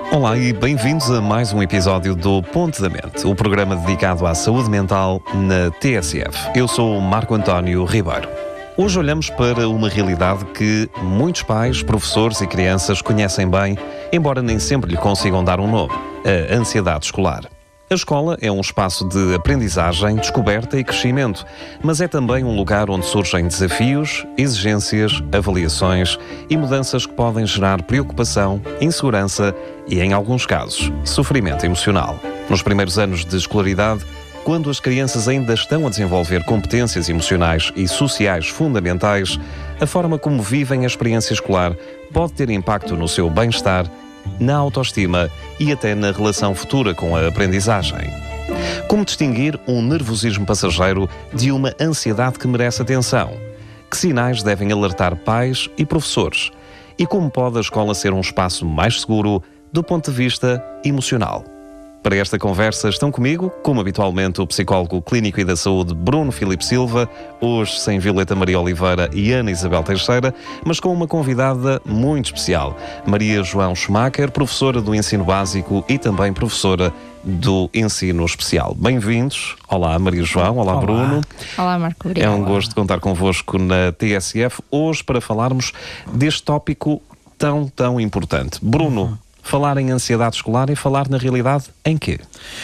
Olá e bem-vindos a mais um episódio do Ponto da Mente, o programa dedicado à saúde mental na TSF. Eu sou o Marco António Ribeiro. Hoje olhamos para uma realidade que muitos pais, professores e crianças conhecem bem, embora nem sempre lhe consigam dar um nome: a ansiedade escolar. A escola é um espaço de aprendizagem, descoberta e crescimento, mas é também um lugar onde surgem desafios, exigências, avaliações e mudanças que podem gerar preocupação, insegurança e, em alguns casos, sofrimento emocional. Nos primeiros anos de escolaridade, quando as crianças ainda estão a desenvolver competências emocionais e sociais fundamentais, a forma como vivem a experiência escolar pode ter impacto no seu bem-estar, na autoestima e até na relação futura com a aprendizagem. Como distinguir um nervosismo passageiro de uma ansiedade que merece atenção? Que sinais devem alertar pais e professores? E como pode a escola ser um espaço mais seguro do ponto de vista emocional? Para esta conversa estão comigo, como habitualmente, o psicólogo clínico e da saúde Bruno Filipe Silva, hoje sem Violeta Maria Oliveira e Ana Isabel Teixeira, mas com uma convidada muito especial, Maria João Schumacher, professora do ensino básico e também professora do ensino especial. Bem-vindos. Olá, Maria João. Olá, Bruno. Olá, Marco. Obrigado. É um gosto contar convosco na TSF, hoje para falarmos deste tópico tão importante. Bruno, falar em ansiedade escolar é falar, na realidade, em quê?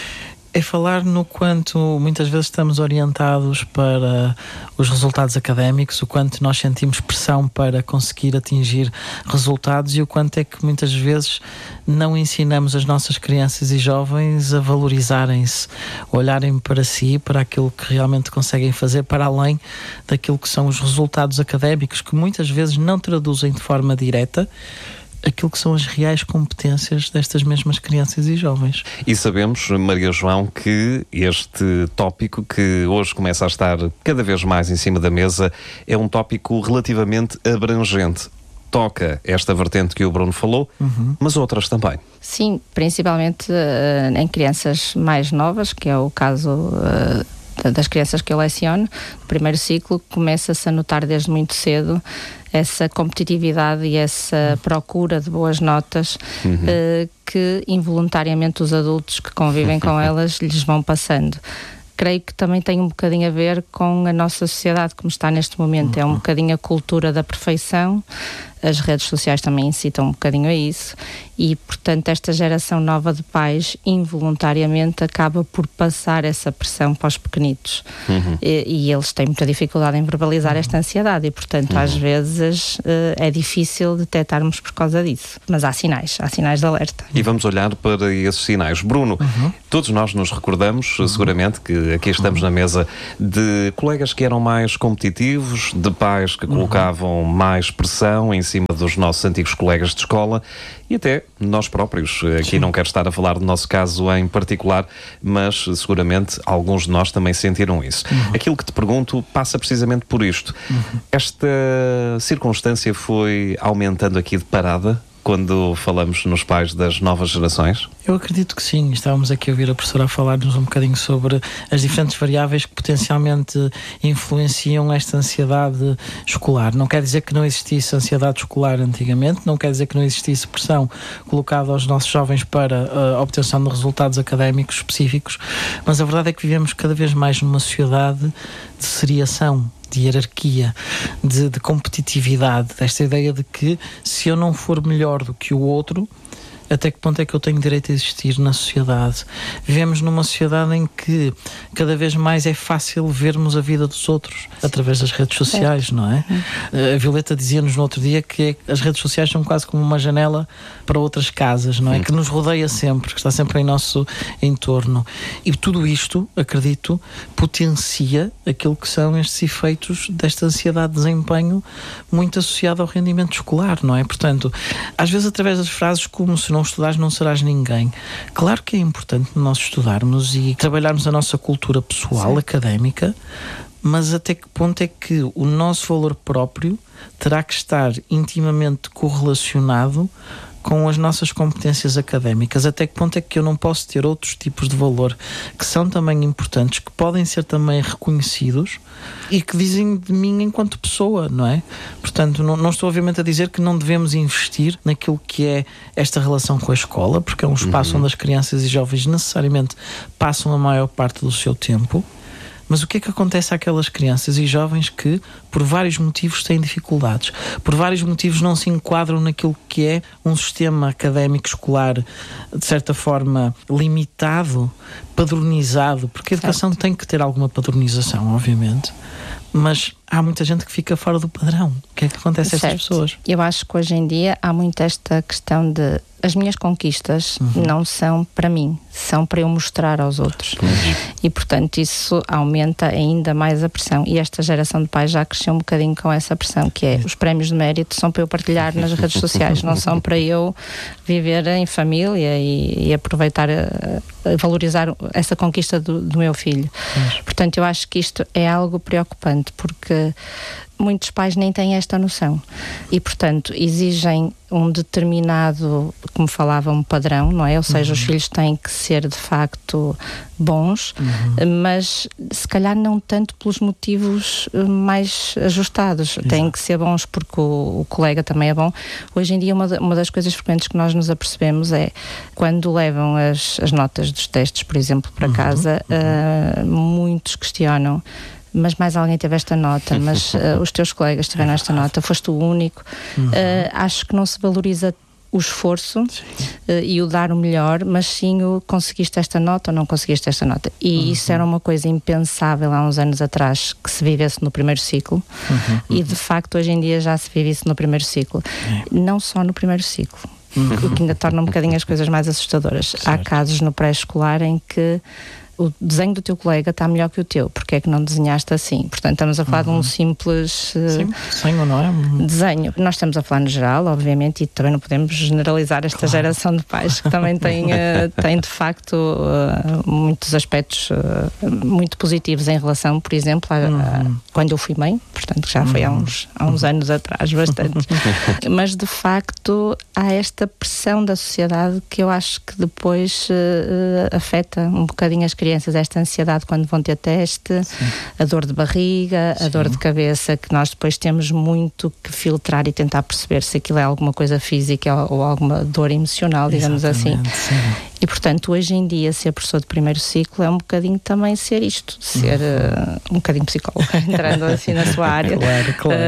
É falar no quanto muitas vezes estamos orientados para os resultados académicos, o quanto nós sentimos pressão para conseguir atingir resultados e o quanto é que muitas vezes não ensinamos as nossas crianças e jovens a valorizarem-se, olharem para si, para aquilo que realmente conseguem fazer, para além daquilo que são os resultados académicos, que muitas vezes não traduzem de forma direta aquilo que são as reais competências destas mesmas crianças e jovens. E sabemos, Maria João, que este tópico, que hoje começa a estar cada vez mais em cima da mesa, é um tópico relativamente abrangente. Toca esta vertente que o Bruno falou, mas outras também. Sim, principalmente em crianças mais novas, que é o caso das crianças que eu leciono. No primeiro ciclo começa-se a notar desde muito cedo essa competitividade e essa procura de boas notas que involuntariamente os adultos que convivem com elas lhes vão passando. Creio que também tem um bocadinho a ver com a nossa sociedade como está neste momento. É um bocadinho a cultura da perfeição. As redes sociais também incitam um bocadinho a isso e, portanto, esta geração nova de pais involuntariamente acaba por passar essa pressão para os pequenitos. E eles têm muita dificuldade em verbalizar esta ansiedade e, portanto, às vezes é difícil detectarmos por causa disso. Mas há sinais de alerta. E vamos olhar para esses sinais. Bruno, todos nós nos recordamos, seguramente, que aqui estamos na mesa de colegas que eram mais competitivos, de pais que colocavam mais pressão em cima dos nossos antigos colegas de escola e até nós próprios. Aqui não quero estar a falar do nosso caso em particular, mas seguramente alguns de nós também sentiram isso. Aquilo que te pergunto passa precisamente por isto. Esta circunstância foi aumentando aqui de parada quando falamos nos pais das novas gerações? Eu acredito que sim. Estávamos aqui a ouvir a professora a falar-nos um bocadinho sobre as diferentes variáveis que potencialmente influenciam esta ansiedade escolar. Não quer dizer que não existisse ansiedade escolar antigamente, não quer dizer que não existisse pressão colocada aos nossos jovens para a obtenção de resultados académicos específicos, mas a verdade é que vivemos cada vez mais numa sociedade de seriação, de hierarquia, de competitividade, desta ideia de que se eu não for melhor do que o outro, até que ponto é que eu tenho direito a existir na sociedade? Vivemos numa sociedade em que cada vez mais é fácil vermos a vida dos outros através das redes sociais, não é? A Violeta dizia-nos no outro dia que as redes sociais são quase como uma janela para outras casas, não é? Que nos rodeia sempre, que está sempre em nosso entorno. E tudo isto, acredito, potencia aquilo que são estes efeitos desta ansiedade de desempenho muito associada ao rendimento escolar, não é? Portanto, às vezes através das frases como se não estudares não serás ninguém. Claro que é importante nós estudarmos e trabalharmos a nossa cultura pessoal, académica, mas até que ponto é que o nosso valor próprio terá que estar intimamente correlacionado com as nossas competências académicas? Até que ponto é que eu não posso ter outros tipos de valor que são também importantes, que podem ser também reconhecidos e que dizem de mim enquanto pessoa, não é? Portanto, não estou obviamente a dizer que não devemos investir naquilo que é esta relação com a escola, porque é um espaço onde as crianças e jovens necessariamente passam a maior parte do seu tempo. Mas o que é que acontece àquelas crianças e jovens que, por vários motivos, têm dificuldades? Por vários motivos não se enquadram naquilo que é um sistema académico escolar, de certa forma, limitado, padronizado, porque a educação tem que ter alguma padronização, obviamente, mas há muita gente que fica fora do padrão. O que é que acontece a estas pessoas? Eu acho que hoje em dia há muito esta questão de as minhas conquistas não são para mim, são para eu mostrar aos outros. E, portanto, isso aumenta ainda mais a pressão. E esta geração de pais já cresceu um bocadinho com essa pressão, que é os prémios de mérito são para eu partilhar nas redes sociais, não são para eu viver em família e aproveitar, valorizar essa conquista do meu filho. Portanto, eu acho que isto é algo preocupante, porque muitos pais nem têm esta noção e, portanto, exigem um determinado, como falava, um padrão, não é? Ou seja, os filhos têm que ser de facto bons, mas se calhar não tanto pelos motivos mais ajustados. Têm que ser bons porque o colega também é bom. Hoje em dia uma das coisas frequentes que nós nos apercebemos é quando levam as notas dos testes, por exemplo, para casa, muitos questionam: mas mais alguém teve esta nota, mas os teus colegas tiveram esta nota, foste o único. Acho que não se valoriza o esforço e o dar o melhor, mas sim o conseguiste esta nota ou não conseguiste esta nota. E isso era uma coisa impensável há uns anos atrás, que se vivesse no primeiro ciclo, e de facto hoje em dia já se vive isso no primeiro ciclo. Não só no primeiro ciclo, o que ainda torna um bocadinho as coisas mais assustadoras. Certo. Há casos no pré-escolar em que o desenho do teu colega está melhor que o teu, porque é que não desenhaste assim? Portanto, estamos a falar de um simples desenho, não é? Desenho. Nós estamos a falar no geral, obviamente, e também não podemos generalizar esta geração de pais que também tem de facto muitos aspectos muito positivos em relação, por exemplo, quando eu fui mãe, portanto já foi há uns anos atrás, bastante. Mas de facto há esta pressão da sociedade que eu acho que depois afeta um bocadinho as crianças, esta ansiedade quando vão ter teste, a dor de barriga, a dor de cabeça, que nós depois temos muito que filtrar e tentar perceber se aquilo é alguma coisa física ou alguma dor emocional, digamos assim. E, portanto, hoje em dia, ser professor de primeiro ciclo é um bocadinho também ser isto, ser um bocadinho psicólogo, entrando assim na sua área. Claro.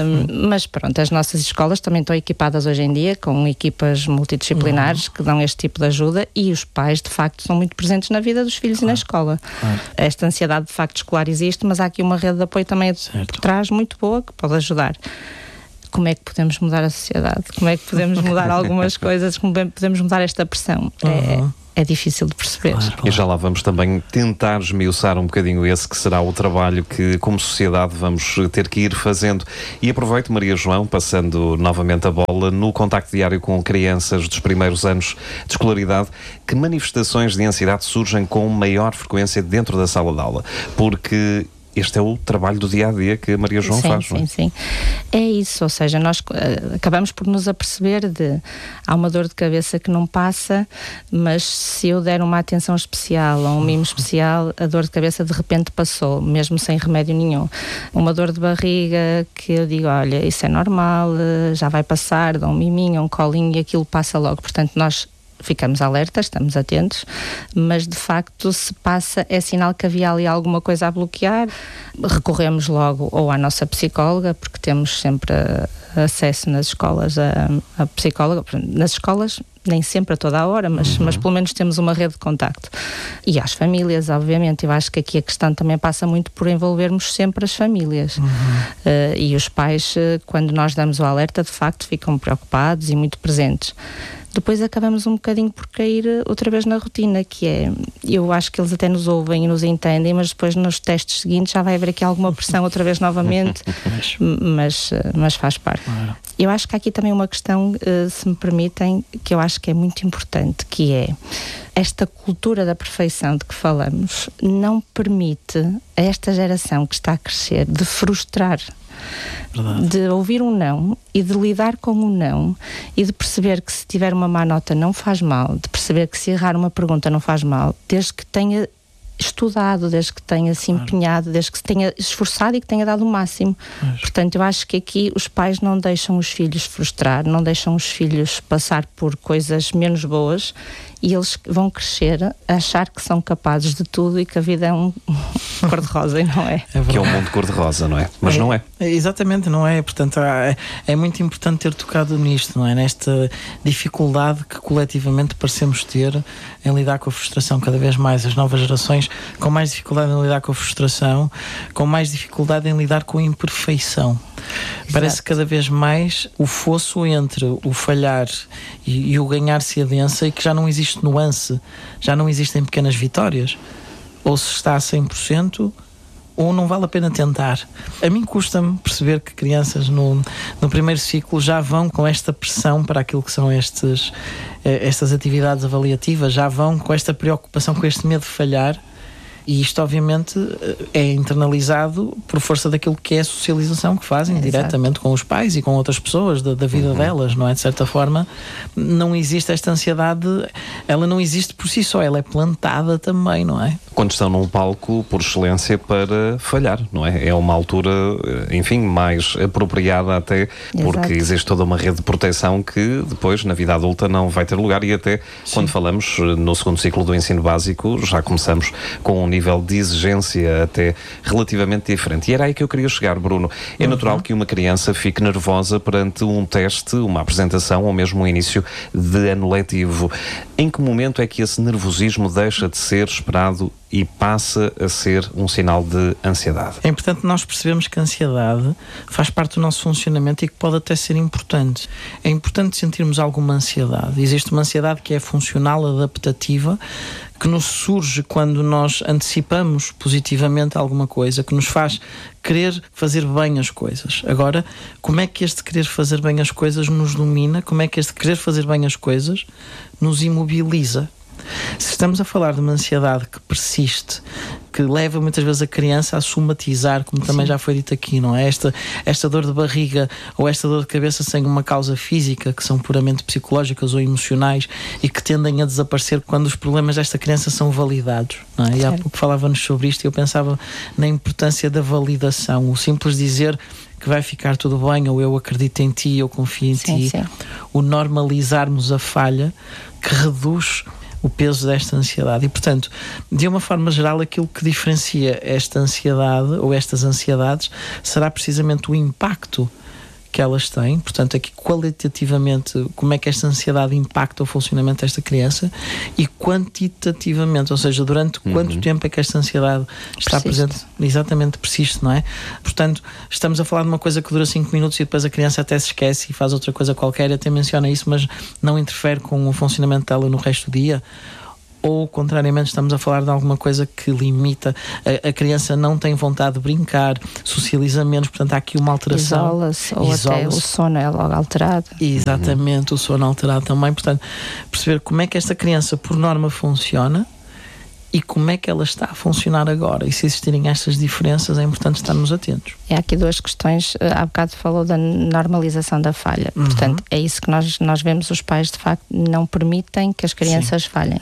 Mas pronto, as nossas escolas também estão equipadas hoje em dia com equipas multidisciplinares que dão este tipo de ajuda, e os pais, de facto, são muito presentes na vida dos filhos e na escola. Esta ansiedade, de facto, escolar existe, mas há aqui uma rede de apoio também por trás muito boa que pode ajudar. Como é que podemos mudar a sociedade? Como é que podemos mudar algumas coisas? Como podemos mudar esta pressão? É difícil de perceber. Claro. E já lá vamos também tentar esmiuçar um bocadinho esse que será o trabalho que, como sociedade, vamos ter que ir fazendo. E aproveito, Maria João, passando novamente a bola, no contacto diário com crianças dos primeiros anos de escolaridade, que manifestações de ansiedade surgem com maior frequência dentro da sala de aula? Porque este é o trabalho do dia-a-dia que a Maria João faz, não é? Sim. É isso, ou seja, nós acabamos por nos aperceber de há uma dor de cabeça que não passa, mas se eu der uma atenção especial ou um mimo especial, a dor de cabeça de repente passou, mesmo sem remédio nenhum. Uma dor de barriga que eu digo, olha, isso é normal, já vai passar, dá um miminho, um colinho e aquilo passa logo. Portanto, nós ficamos alertas, estamos atentos, mas de facto se passa, é sinal que havia ali alguma coisa a bloquear. Recorremos logo ou à nossa psicóloga, porque temos sempre acesso nas escolas a psicóloga. Nas escolas nem sempre a toda a hora, mas pelo menos temos uma rede de contacto. E às famílias, obviamente. Eu acho que aqui a questão também passa muito por envolvermos sempre as famílias. E os pais, quando nós damos o alerta, de facto ficam preocupados e muito presentes. Depois acabamos um bocadinho por cair outra vez na rotina, que é, eu acho que eles até nos ouvem e nos entendem, mas depois nos testes seguintes já vai haver aqui alguma pressão outra vez novamente, mas faz parte. Claro. Eu acho que há aqui também uma questão, se me permitem, que eu acho que é muito importante, que é esta cultura da perfeição de que falamos não permite a esta geração que está a crescer de frustrar Verdade. De ouvir um não e de lidar com um não e de perceber que se tiver uma má nota não faz mal, de perceber que se errar uma pergunta não faz mal, desde que tenha estudado, desde que tenha se empenhado, desde que se tenha esforçado e que tenha dado o máximo. Portanto, eu acho que aqui os pais não deixam os filhos frustrar, não deixam os filhos passar por coisas menos boas, e eles vão crescer a achar que são capazes de tudo e que a vida é um cor-de-rosa, e não é. Que é um mundo cor-de-rosa, não é? Mas não é. Exatamente, não é? Portanto, é muito importante ter tocado nisto, não é? Nesta dificuldade que coletivamente parecemos ter em lidar com a frustração. Cada vez mais as novas gerações com mais dificuldade em lidar com a frustração, com mais dificuldade em lidar com a imperfeição. Exato. Parece cada vez mais o fosso entre o falhar e o ganhar se adensa, e que já não existe nuance, já não existem pequenas vitórias. Ou se está a 100%, ou não vale a pena tentar. A mim custa-me perceber que crianças no primeiro ciclo já vão com esta pressão para aquilo que são estas atividades avaliativas, já vão com esta preocupação, com este medo de falhar. E isto obviamente é internalizado por força daquilo que é a socialização que fazem diretamente com os pais e com outras pessoas da vida delas, não é? De certa forma, não existe esta ansiedade, ela não existe por si só, ela é plantada também, não é? Quando estão num palco por excelência para falhar, não é? É uma altura, enfim, mais apropriada até, porque existe toda uma rede de proteção que depois, na vida adulta, não vai ter lugar, e até quando falamos no segundo ciclo do ensino básico, já começamos com um nível de exigência até relativamente diferente. E era aí que eu queria chegar, Bruno. É natural que uma criança fique nervosa perante um teste, uma apresentação ou mesmo um início de ano letivo. Em que momento é que esse nervosismo deixa de ser esperado e passa a ser um sinal de ansiedade? É importante nós percebermos que a ansiedade faz parte do nosso funcionamento e que pode até ser importante. É importante sentirmos alguma ansiedade. Existe uma ansiedade que é funcional, adaptativa, que nos surge quando nós antecipamos positivamente alguma coisa, que nos faz querer fazer bem as coisas. Agora, como é que este querer fazer bem as coisas nos domina? Como é que este querer fazer bem as coisas nos imobiliza? Se estamos a falar de uma ansiedade que persiste, que leva muitas vezes a criança a somatizar, como também já foi dito aqui, não é? Esta dor de barriga ou esta dor de cabeça sem uma causa física, que são puramente psicológicas ou emocionais e que tendem a desaparecer quando os problemas desta criança são validados, não é? E há pouco falávamos sobre isto e eu pensava na importância da validação, o simples dizer que vai ficar tudo bem, ou eu acredito em ti, eu confio em ti, o normalizarmos a falha, que reduz o peso desta ansiedade. E, portanto, de uma forma geral, aquilo que diferencia esta ansiedade ou estas ansiedades será precisamente o impacto que elas têm, portanto, aqui qualitativamente como é que esta ansiedade impacta o funcionamento desta criança, e quantitativamente, ou seja, durante quanto tempo é que esta ansiedade está presente, exatamente, persiste, não é? Portanto, estamos a falar de uma coisa que dura 5 minutos e depois a criança até se esquece e faz outra coisa qualquer, até menciona isso, mas não interfere com o funcionamento dela no resto do dia. Ou, contrariamente, estamos a falar de alguma coisa que limita, a criança não tem vontade de brincar, socializa menos, portanto há aqui uma alteração. Isola-se, ou até o sono é logo alterado. Exatamente, o sono alterado também. Portanto, perceber como é que esta criança, por norma, funciona e como é que ela está a funcionar agora. E se existirem estas diferenças, é importante estarmos atentos. Há aqui duas questões. Há bocado falou da normalização da falha. Portanto, é isso que nós vemos. Os pais, de facto, não permitem que as crianças falhem.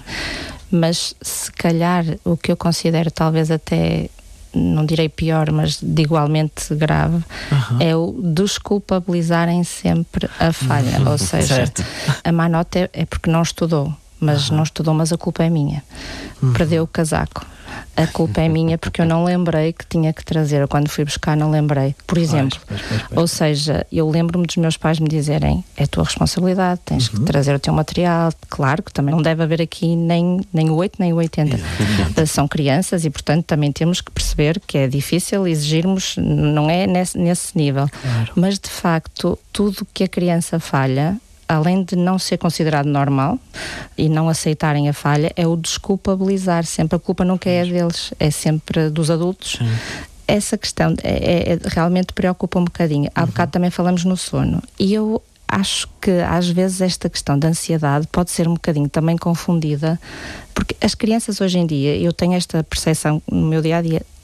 Mas, se calhar, o que eu considero talvez até, não direi pior, mas de igualmente grave, é o desculpabilizarem sempre a falha. Ou seja, a má nota é porque não estudou. Mas não estudou, mas a culpa é minha. Perdeu o casaco. A culpa é minha porque eu não lembrei que tinha que trazer. Eu, quando fui buscar, não lembrei. Por exemplo. Ou seja, eu lembro-me dos meus pais me dizerem: é a tua responsabilidade, tens que trazer o teu material. Claro que também não deve haver aqui nem o 8 nem o 80. São crianças e, portanto, também temos que perceber que é difícil exigirmos, não é nesse nível. Mas, de facto, tudo que a criança falha, além de não ser considerado normal e não aceitarem a falha, é o desculpabilizar sempre. A culpa nunca é deles, é sempre dos adultos. Essa questão realmente preocupa um bocadinho. Há bocado também falamos no sono. E eu acho que às vezes esta questão da ansiedade pode ser um bocadinho também confundida, porque as crianças hoje em dia, eu tenho esta percepção no meu dia-a-dia,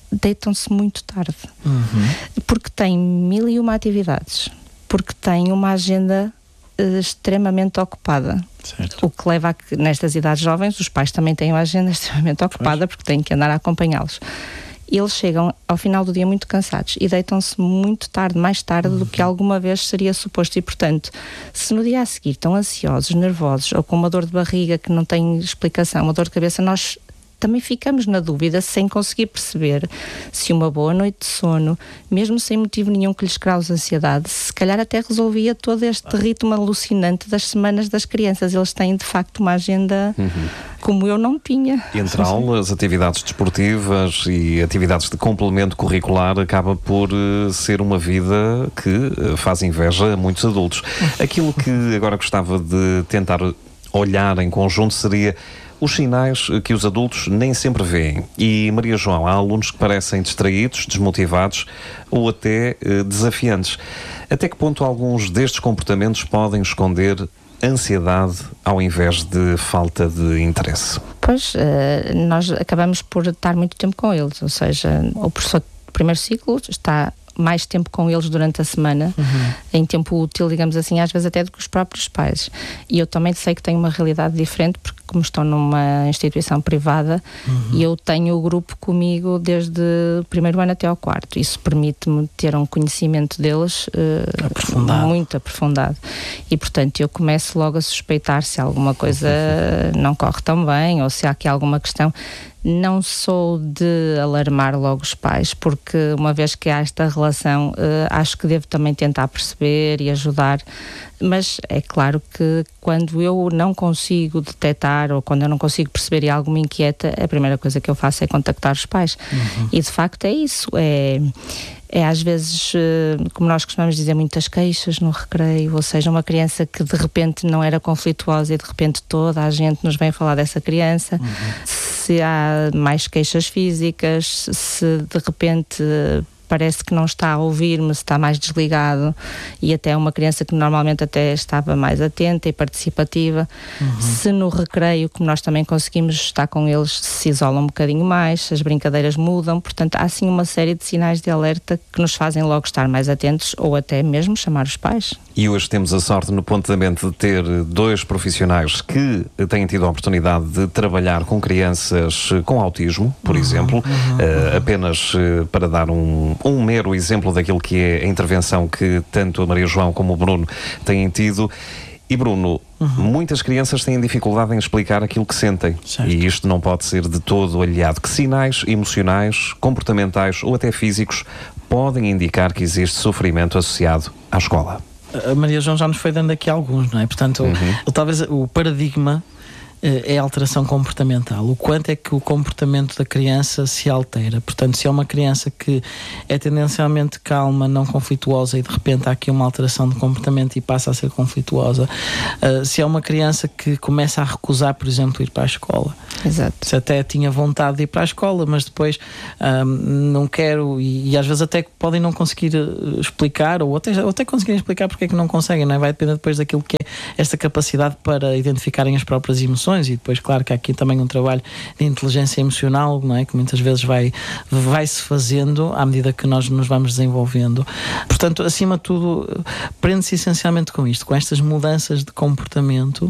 deitam-se muito tarde, porque têm 1001 atividades, porque têm uma agenda extremamente ocupada. Certo. O que leva a que nestas idades jovens os pais também têm uma agenda extremamente ocupada, porque têm que andar a acompanhá-los. E eles chegam ao final do dia muito cansados e deitam-se muito tarde, mais tarde do que alguma vez seria suposto. E, portanto, se no dia a seguir estão ansiosos, nervosos ou com uma dor de barriga que não tem explicação, uma dor de cabeça, nós também ficamos na dúvida, sem conseguir perceber se uma boa noite de sono, mesmo sem motivo nenhum que lhes cause ansiedade, se calhar até resolvia todo este ritmo alucinante das semanas das crianças. Eles têm, de facto, uma agenda como eu não tinha. Entre aulas, atividades desportivas e atividades de complemento curricular, acaba por ser uma vida que faz inveja a muitos adultos. Aquilo que agora gostava de tentar olhar em conjunto seria os sinais que os adultos nem sempre veem. E, Maria João, há alunos que parecem distraídos, desmotivados ou até desafiantes. Até que ponto alguns destes comportamentos podem esconder ansiedade ao invés de falta de interesse? Pois, nós acabamos por estar muito tempo com eles, ou seja, o professor do primeiro ciclo está mais tempo com eles durante a semana, em tempo útil, digamos assim, às vezes até do que os próprios pais. E eu também sei que tenho uma realidade diferente, porque como estou numa instituição privada, e eu tenho o grupo comigo desde o primeiro ano até ao quarto. Isso permite-me ter um conhecimento deles muito aprofundado. E, portanto, eu começo logo a suspeitar se alguma coisa não corre tão bem, ou se há aqui alguma questão. Não sou de alarmar logo os pais, porque uma vez que há esta relação, acho que devo também tentar perceber e ajudar, mas é claro que quando eu não consigo detectar ou quando eu não consigo perceber e algo me inquieta, a primeira coisa que eu faço é contactar os pais. E de facto é isso, é às vezes, como nós costumamos dizer, muitas queixas no recreio, ou seja, uma criança que de repente não era conflituosa e de repente toda a gente nos vem falar dessa criança. Se há mais queixas físicas, se de repente parece que não está a ouvir-me, se está mais desligado, e até uma criança que normalmente até estava mais atenta e participativa. Se no recreio, como nós também conseguimos estar com eles, se isolam um bocadinho mais, as brincadeiras mudam, portanto há assim uma série de sinais de alerta que nos fazem logo estar mais atentos ou até mesmo chamar os pais. E hoje temos a sorte no Ponto da Mente de ter dois profissionais que têm tido a oportunidade de trabalhar com crianças com autismo, por exemplo, apenas para dar um mero exemplo daquilo que é a intervenção que tanto a Maria João como o Bruno têm tido. E Bruno, muitas crianças têm dificuldade em explicar aquilo que sentem. Certo. E isto não pode ser de todo aliado. Que sinais emocionais, comportamentais ou até físicos podem indicar que existe sofrimento associado à escola? A Maria João já nos foi dando aqui alguns, não é? Portanto, talvez o paradigma é a alteração comportamental. O quanto é que o comportamento da criança se altera. Portanto, se é uma criança que é tendencialmente calma, não conflituosa, e de repente há aqui uma alteração de comportamento e passa a ser conflituosa. Se é uma criança que começa a recusar, por exemplo, ir para a escola. Exato. Se até tinha vontade de ir para a escola, mas depois não quero, e às vezes até podem não conseguir explicar, ou até conseguirem explicar porque é que não conseguem, não é? Vai depender depois daquilo que é esta capacidade para identificarem as próprias emoções. E depois, claro, que há aqui também um trabalho de inteligência emocional, não é? Que muitas vezes vai-se fazendo à medida que nós nos vamos desenvolvendo. Portanto, acima de tudo, prende-se essencialmente com isto, com estas mudanças de comportamento